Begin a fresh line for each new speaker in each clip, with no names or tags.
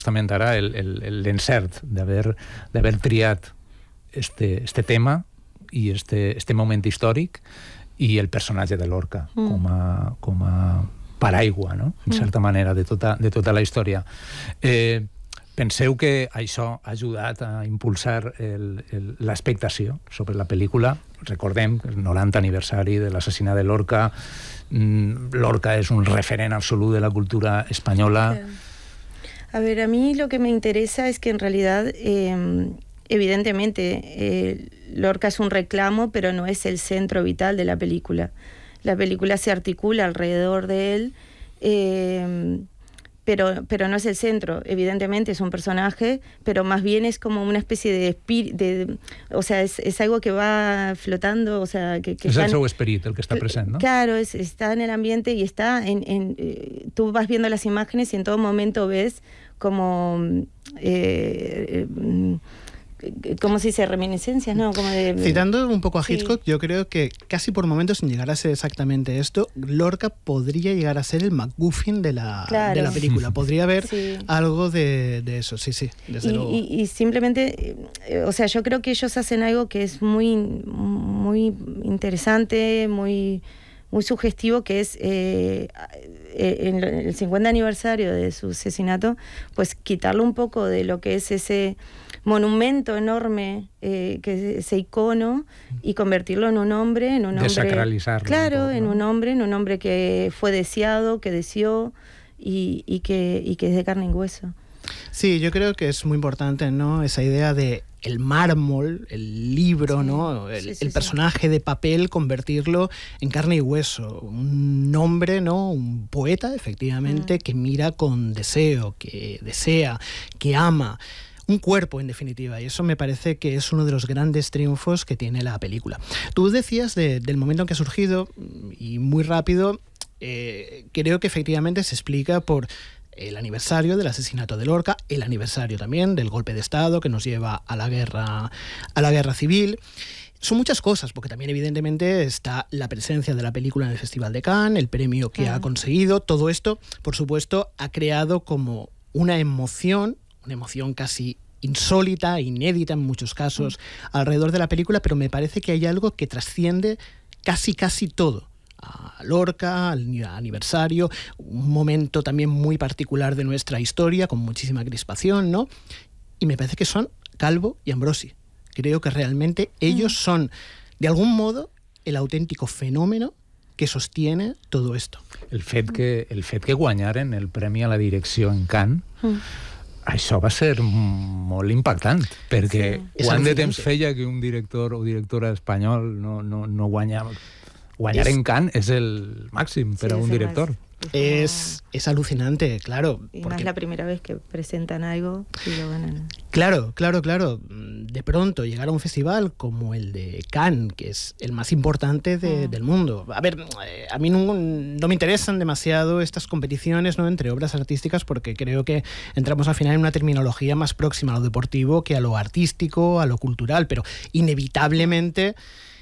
justament ara l'encert d'haver triat este tema i este moment històric i el personatge de Lorca com a paraigua, no? En certa manera, de tota la història. Penseu que això ha ajudat a impulsar l'expectació sobre la pel·lícula. Recordem el 90 aniversari de l'assassinat de Lorca. Lorca és un referent absolut de la cultura espanyola.
A ver, a mí lo que me interesa es que en realidad, evidentemente, Lorca es un reclamo, pero no es el centro vital de la película. La película se articula alrededor de él, pero no es el centro. Evidentemente es un personaje, pero más bien es como una especie de o sea, es algo que va flotando, o sea, que
es el seu esperit el que está presente, ¿no?
Claro, está en el ambiente y está tú vas viendo las imágenes y en todo momento ves como ¿cómo se dice? Reminiscencias, ¿no? Como
Citando un poco a Hitchcock, sí. Yo creo que casi por momentos, sin llegar a ser exactamente esto, Lorca podría llegar a ser el MacGuffin de la película. Podría haber algo de eso, sí, desde luego.
Y simplemente, o sea, yo creo que ellos hacen algo que es muy, muy interesante, muy sugestivo, que es en el 50 aniversario de su asesinato, pues quitarle un poco de lo que es ese monumento enorme, que es ese icono, y convertirlo en un hombre,
desacralizarlo.
Claro,
un poco,
en un hombre que fue deseado, que deseó y que es de carne y hueso.
Sí, yo creo que es muy importante, ¿no? Esa idea de el mármol, el libro, ¿no? El personaje de papel, convertirlo en carne y hueso. Un hombre, ¿no? Un poeta, efectivamente, que mira con deseo, que desea, que ama. Un cuerpo, en definitiva, y eso me parece que es uno de los grandes triunfos que tiene la película. Tú decías del momento en que ha surgido, y muy rápido, creo que efectivamente se explica por el aniversario del asesinato de Lorca, el aniversario también del golpe de Estado que nos lleva a la guerra civil. Son muchas cosas, porque también evidentemente está la presencia de la película en el Festival de Cannes, el premio que ha conseguido. Todo esto, por supuesto, ha creado como una emoción casi insólita, inédita en muchos casos, alrededor de la película, pero me parece que hay algo que trasciende casi todo. A Lorca, al aniversario, un momento también muy particular de nuestra historia, con muchísima crispación, ¿no? Y me parece que son Calvo y Ambrosi. Creo que realmente ellos son, de algún modo, el auténtico fenómeno que sostiene todo esto.
El fet que guanyaren el premi a la direcció en Cannes, això va ser molt impactant, perquè quant de temps feia que un director o directora espanyol no guanyava. Guanyar en Cannes es el máximo para un director.
Es alucinante, claro.
Y más la primera vez que presentan algo y lo ganan.
Claro. De pronto llegar a un festival como el de Cannes, que es el más importante del mundo. A ver, a mí no me interesan demasiado estas competiciones, ¿no?, entre obras artísticas, porque creo que entramos al final en una terminología más próxima a lo deportivo que a lo artístico, a lo cultural, pero inevitablemente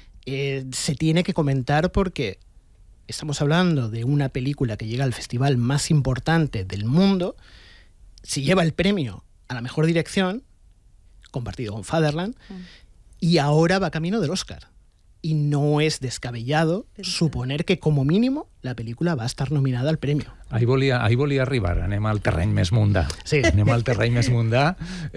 se tiene que comentar porque estamos hablando de una película que llega al festival más importante del mundo, se lleva el premio a la mejor dirección, compartido con Fatherland, y ahora va camino del Oscar. Y no es descabellado suponer que, como mínimo, la película va a estar nominada al premio.
Ahí volia arribar. Anem al terreny més mundà.
Sí.
Anem al terreny més mundà.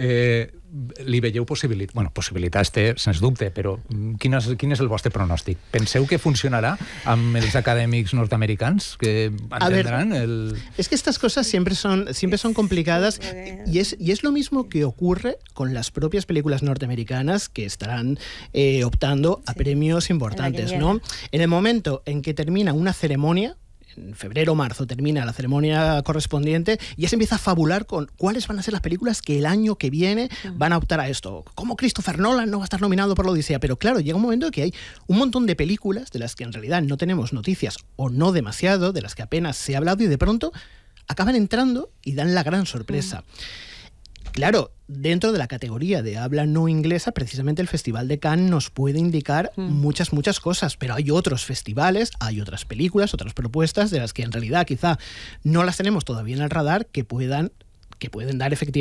Li veieu possibilitats? Bueno, possibilitats té, sens dubte, però quin és el vostre pronòstic? Penseu que funcionarà amb els acadèmics nord-americans que entendran el...?
Es que estas cosas siempre son complicadas y es lo mismo que ocurre con las propias películas norteamericanas que estarán optando a premios importantes, ¿no? En el momento en que termina una ceremonia, en febrero o marzo termina la ceremonia correspondiente, y ya se empieza a fabular con cuáles van a ser las películas que el año que viene van a optar a esto. ¿Cómo Christopher Nolan no va a estar nominado por la Odisea? Pero claro, llega un momento en que hay un montón de películas de las que en realidad no tenemos noticias o no demasiado, de las que apenas se ha hablado y de pronto acaban entrando y dan la gran sorpresa. Claro, dentro de la categoría de habla no inglesa, precisamente el Festival de Cannes nos puede indicar muchas cosas, pero hay otros festivales, hay otras películas, otras propuestas de las que en realidad quizá no las tenemos todavía en el radar que pueden dar efectivamente